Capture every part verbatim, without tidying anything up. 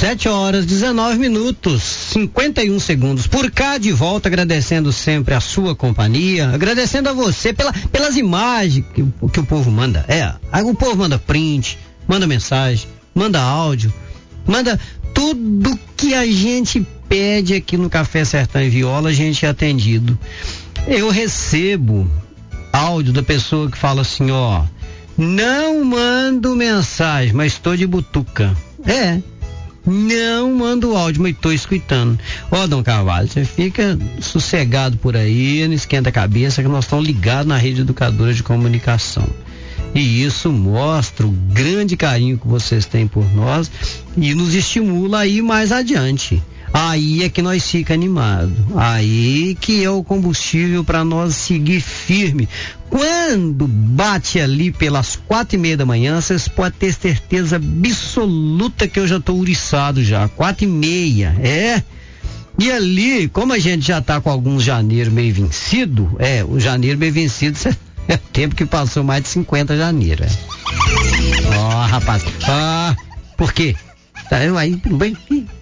sete horas, dezenove minutos, cinquenta e um segundos. Por cá de volta, agradecendo sempre a sua companhia, agradecendo a você pela, pelas imagens que, que o povo manda. É, o povo manda print, manda mensagem, manda áudio, manda tudo que a gente pede aqui no Café Sertão e Viola, a gente é atendido. Eu recebo áudio da pessoa que fala assim, ó, não mando mensagem, mas estou de butuca. É, não mando áudio, mas estou escutando. Ó, Dom Carvalho, você fica sossegado por aí, não esquenta a cabeça, que nós estamos ligados na rede educadora de comunicação. E isso mostra o grande carinho que vocês têm por nós e nos estimula a ir mais adiante. Aí é que nós fica animado. Aí que é o combustível para nós seguir firme. Quando bate ali pelas quatro e meia da manhã, vocês podem ter certeza absoluta que eu já estou uriçado já. Quatro e meia, é. E ali, como a gente já está com alguns janeiro meio vencido, é, o janeiro meio vencido é o tempo que passou mais de cinquenta janeiro. Ó, oh, rapaz, ah, por quê? Tá aí, bem.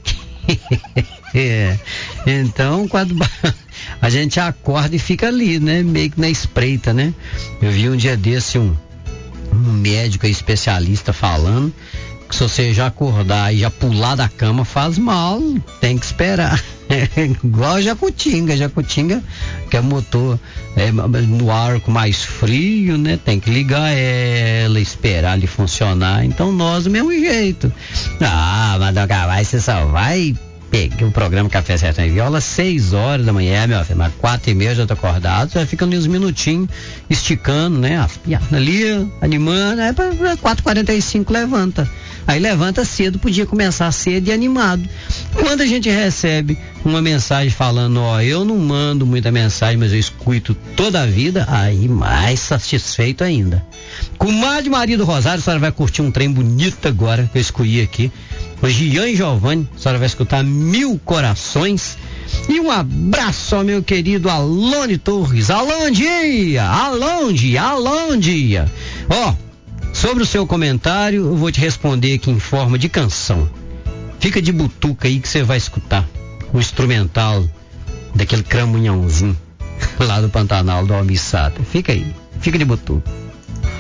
É. Então, quando a gente acorda e fica ali, né? Meio que na espreita, né? Eu vi um dia desse um, um médico especialista falando que se você já acordar e já pular da cama faz mal, tem que esperar. É igual a Jacutinga, Jacutinga que é motor é, no arco mais frio, né? Tem que ligar ela, esperar ele funcionar. Então nós do mesmo jeito. Ah, mas Dom Carvalho, você só vai pegar o programa Café Sertão e Viola seis horas da manhã, meu filho, mas quatro e meia já tô acordado, já fica ali uns minutinhos esticando, né? As piadas ali, animando, aí para quatro e quarenta e cinco levanta. Aí levanta cedo, podia começar cedo e animado. Quando a gente recebe uma mensagem falando, ó, eu não mando muita mensagem, mas eu escuto toda a vida, aí mais satisfeito ainda. Com Comadre Maria do Rosário, a senhora vai curtir um trem bonito agora, que eu escolhi aqui. O Gian e Giovanni, a senhora vai escutar Mil Corações. E um abraço ao meu querido Alone Torres. Alô, dia! Alô, dia! Alô, dia! Ó, sobre o seu comentário, eu vou te responder aqui em forma de canção. Fica de butuca aí que você vai escutar o instrumental daquele cramunhãozinho lá do Pantanal do Almissata. Fica aí, fica de butuca.